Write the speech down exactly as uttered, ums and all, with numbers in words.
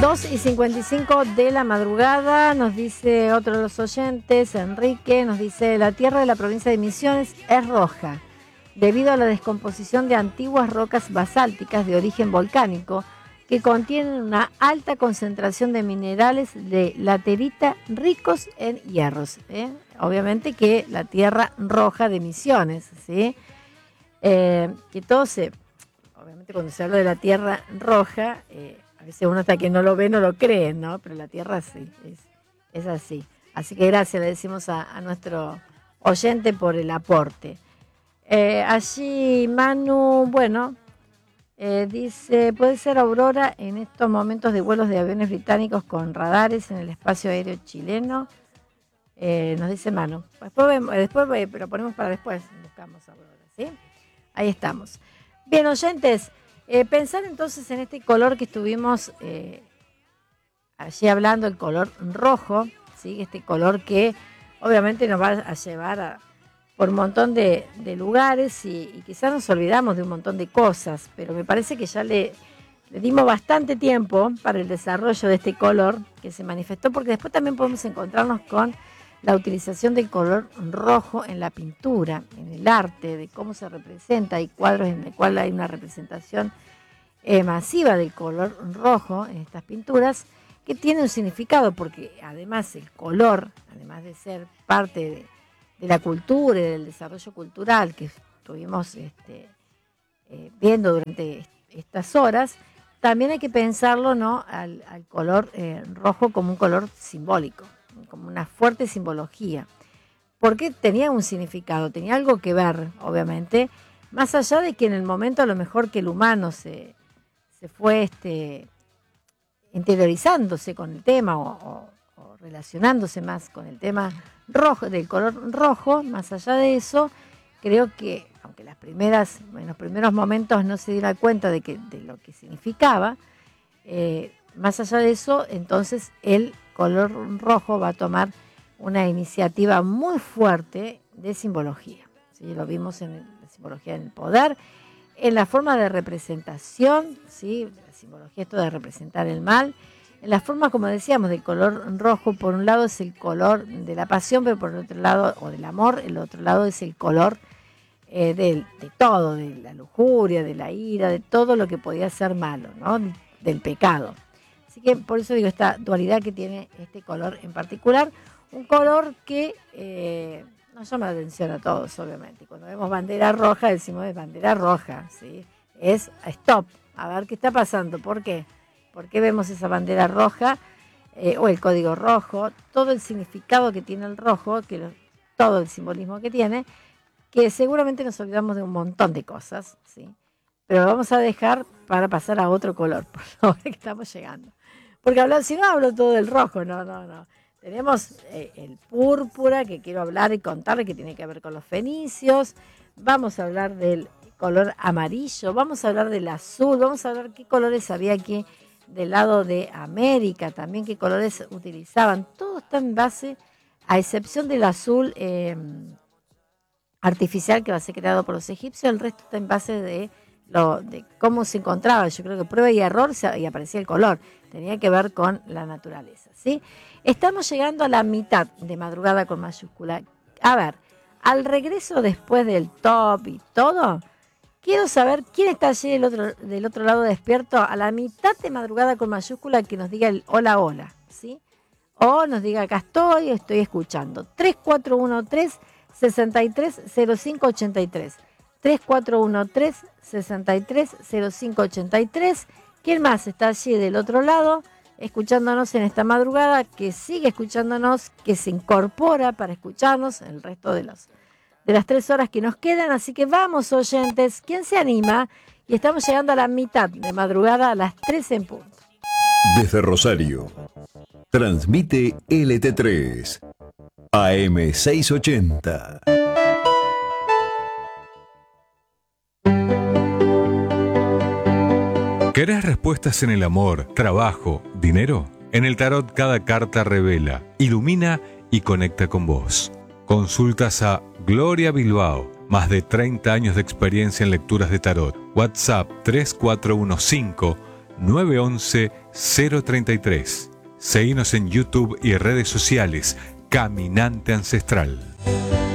dos y cincuenta y cinco de la madrugada, nos dice otro de los oyentes, Enrique, nos dice: la tierra de la provincia de Misiones es roja, debido a la descomposición de antiguas rocas basálticas de origen volcánico, que contienen una alta concentración de minerales de laterita ricos en hierros. ¿eh? Obviamente que la tierra roja de Misiones, ¿sí? Eh, que todo se... Obviamente cuando se habla de la tierra roja... Eh, A veces uno hasta que no lo ve no lo cree, ¿no? Pero la tierra sí, es, es así. Así que gracias, le decimos a, a nuestro oyente por el aporte. Eh, allí Manu, bueno, eh, dice, puede ser Aurora en estos momentos de vuelos de aviones británicos con radares en el espacio aéreo chileno. Eh, nos dice Manu. Después, vemos, después pero ponemos para después, buscamos Aurora, ¿sí? Ahí estamos. Bien, oyentes. Eh, pensar entonces en este color que estuvimos eh, allí hablando, el color rojo, ¿sí? Este color que obviamente nos va a llevar a, por un montón de, de lugares y, y quizás nos olvidamos de un montón de cosas, pero me parece que ya le, le dimos bastante tiempo para el desarrollo de este color que se manifestó, porque después también podemos encontrarnos con la utilización del color rojo en la pintura, en el arte, de cómo se representa. Hay cuadros en los cuales hay una representación eh, masiva del color rojo en estas pinturas, que tiene un significado, porque además el color, además de ser parte de, de la cultura y del desarrollo cultural que estuvimos este, eh, viendo durante estas horas, también hay que pensarlo, ¿no?, al, al color eh, rojo como un color simbólico, como una fuerte simbología, porque tenía un significado, tenía algo que ver, obviamente, más allá de que en el momento a lo mejor que el humano se, se fue este, interiorizándose con el tema o, o, o relacionándose más con el tema rojo, del color rojo, más allá de eso, creo que, aunque las primeras, en los primeros momentos no se diera cuenta de, que, de lo que significaba, eh, más allá de eso, entonces el color rojo va a tomar una iniciativa muy fuerte de simbología. ¿Sí? Lo vimos en la simbología del poder, en la forma de representación, ¿sí? La simbología, esto de representar el mal, en la forma, como decíamos, del color rojo, por un lado es el color de la pasión, pero por el otro lado, o del amor, el otro lado es el color eh, de, de todo, de la lujuria, de la ira, de todo lo que podía ser malo, ¿no? Del pecado. Así que por eso digo, esta dualidad que tiene este color en particular, un color que eh, nos llama la atención a todos, obviamente. Cuando vemos bandera roja, decimos es bandera roja, ¿sí? Es stop, a ver qué está pasando, ¿por qué? ¿Por qué vemos esa bandera roja eh, o el código rojo? Todo el significado que tiene el rojo, que lo, todo el simbolismo que tiene, que seguramente nos olvidamos de un montón de cosas, ¿sí? Pero lo vamos a dejar para pasar a otro color, por la hora que estamos llegando. Porque hablar, si no hablo todo del rojo, no, no, no. Tenemos eh, el púrpura, que quiero hablar y contarle, que tiene que ver con los fenicios. Vamos a hablar del color amarillo, vamos a hablar del azul, vamos a hablar qué colores había aquí del lado de América, también qué colores utilizaban. Todo está en base, a excepción del azul eh, artificial que va a ser creado por los egipcios, el resto está en base de, lo, de cómo se encontraba. Yo creo que prueba y error y aparecía el color. Tenía que ver con la naturaleza, ¿sí? Estamos llegando a la mitad de Madrugada con Mayúscula. A ver, al regreso después del top y todo, quiero saber quién está allí del otro, del otro lado despierto a la mitad de Madrugada con Mayúscula, que nos diga el hola, hola, ¿sí? O nos diga acá estoy, estoy escuchando. tres cuatro uno tres, seis tres cero cinco ocho tres. tres cuatro uno tres, seis tres cero cinco ocho tres. ¿Quién más está allí del otro lado, escuchándonos en esta madrugada, que sigue escuchándonos, que se incorpora para escucharnos el resto de, los, de las tres horas que nos quedan? Así que vamos, oyentes, ¿quién se anima? Y estamos llegando a la mitad de Madrugada, a las tres en punto. Desde Rosario, transmite L T tres, A M seiscientos ochenta. ¿Querés respuestas en el amor, trabajo, dinero? En el tarot cada carta revela, ilumina y conecta con vos. Consultas a Gloria Bilbao, más de treinta años de experiencia en lecturas de tarot. WhatsApp tres cuatro uno cinco, nueve once cero treinta y tres. Seguinos en YouTube y redes sociales. Caminante Ancestral.